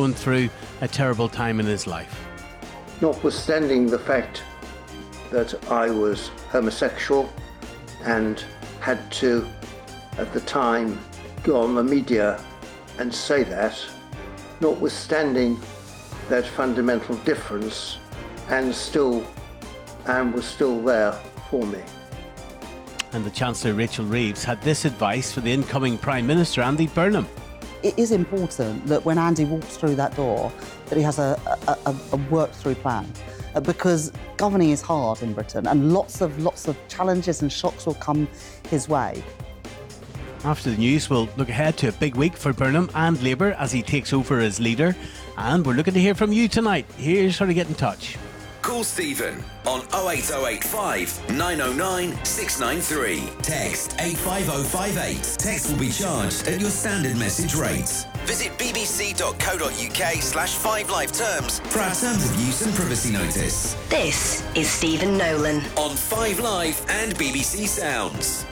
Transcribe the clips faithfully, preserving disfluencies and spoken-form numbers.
going through a terrible time in his life. Notwithstanding the fact that I was homosexual and had to, at the time, go on the media and say that, notwithstanding that fundamental difference, and still, Anne was still there for me. And the Chancellor, Rachel Reeves, had this advice for the incoming Prime Minister, Andy Burnham. It is important that when Andy walks through that door, that he has a, a, a, a worked-through plan. Uh, because governing is hard in Britain, and lots of lots of challenges and shocks will come his way. After the news, we'll look ahead to a big week for Burnham and Labour as he takes over as leader. And we're looking to hear from you tonight. Here's how to get in touch. Call Stephen on oh eight oh eight five, nine oh nine, six nine three. Text eight five oh five eight. Text will be charged at your standard message rates. Visit bbc.co.uk slash five live terms for our terms of use and privacy notice. This is Stephen Nolan on five Live and B B C Sounds.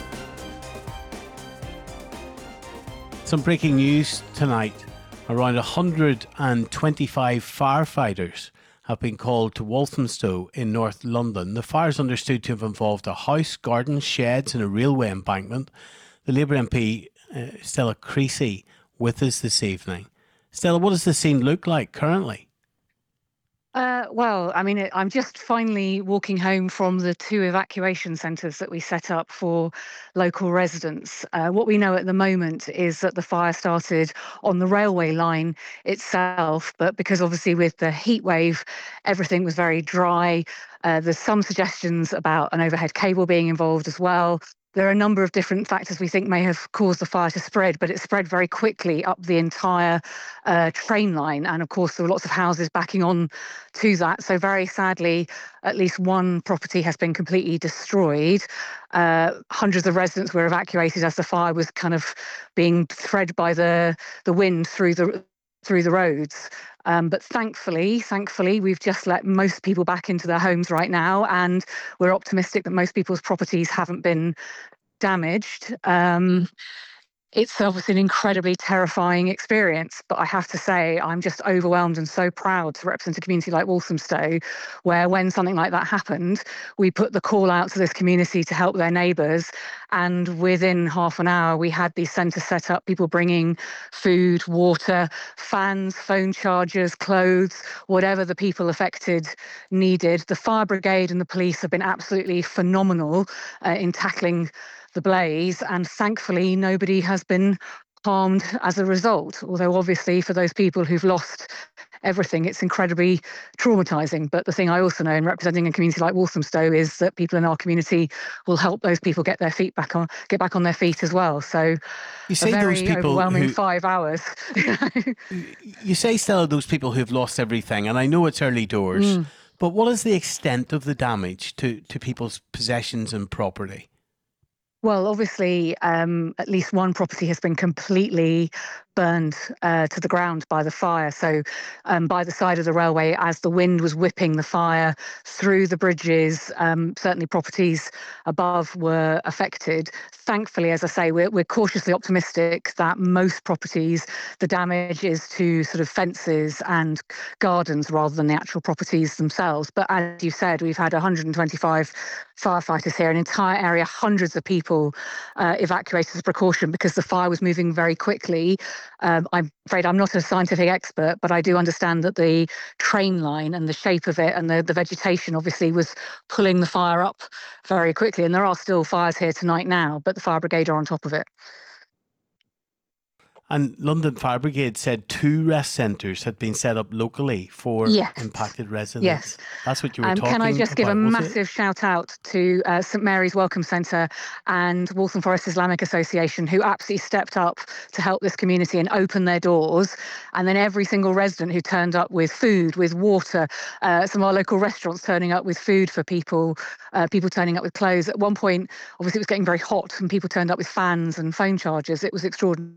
Some breaking news tonight. Around one hundred twenty-five firefighters have been called to Walthamstow in North London. The fire is understood to have involved a house, gardens, sheds and a railway embankment. The Labour M P, uh, Stella Creasy, with us this evening. Stella, what does the scene look like currently? Uh, well, I mean, I'm just finally walking home from the two evacuation centres that we set up for local residents. Uh, what we know at the moment is that the fire started on the railway line itself, but because obviously with the heat wave, everything was very dry. Uh, there's some suggestions about an overhead cable being involved as well. There are a number of different factors we think may have caused the fire to spread, but it spread very quickly up the entire uh, train line. And of course, there were lots of houses backing on to that. So very sadly, at least one property has been completely destroyed. Uh, hundreds of residents were evacuated as the fire was kind of being thread by the, the wind through the through the roads. Um, but thankfully, thankfully, we've just let most people back into their homes right now, and we're optimistic that most people's properties haven't been damaged. Um, it's obviously an incredibly terrifying experience, but I have to say I'm just overwhelmed and so proud to represent a community like Walthamstow, where when something like that happened, we put the call out to this community to help their neighbours, and within half an hour we had these centres set up, people bringing food, water, fans, phone chargers, clothes, whatever the people affected needed. The fire brigade and the police have been absolutely phenomenal uh, in tackling the blaze, and thankfully nobody has been harmed as a result, although obviously for those people who've lost everything it's incredibly traumatising. But the thing I also know in representing a community like Walthamstow is that people in our community will help those people get their feet back on get back on their feet as well. So you say a very those people overwhelming who, five hours. You say, Stella, those people who've lost everything, and I know it's early doors, mm. but what is the extent of the damage to, to people's possessions and property? Well, obviously, um, at least one property has been completely burned uh, to the ground by the fire. So um, by the side of the railway, as the wind was whipping the fire through the bridges, um, certainly properties above were affected. Thankfully, as I say, we're, we're cautiously optimistic that most properties, the damage is to sort of fences and gardens rather than the actual properties themselves. But as you said, we've had one hundred twenty-five firefighters here, an entire area, hundreds of people uh, evacuated as a precaution because the fire was moving very quickly. Um, I'm afraid I'm not a scientific expert, but I do understand that the train line and the shape of it and the, the vegetation obviously was pulling the fire up very quickly. And there are still fires here tonight now, but the fire brigade are on top of it. And London Fire Brigade said two rest centres had been set up locally for yes. impacted residents. Yes. That's what you were um, talking about. Can I just about, give a massive it? shout out to uh, St Mary's Welcome Centre and Waltham Forest Islamic Association, who absolutely stepped up to help this community and open their doors. And then every single resident who turned up with food, with water, uh, some of our local restaurants turning up with food for people, uh, people turning up with clothes. At one point, obviously it was getting very hot and people turned up with fans and phone chargers. It was extraordinary.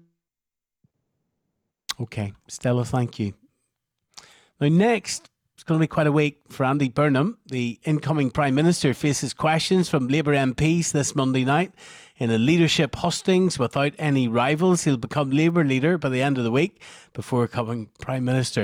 Okay, Stella, thank you. Now, next, it's going to be quite a week for Andy Burnham. The incoming Prime Minister faces questions from Labour M Ps this Monday night in a leadership hustings without any rivals. He'll become Labour leader by the end of the week before becoming Prime Minister.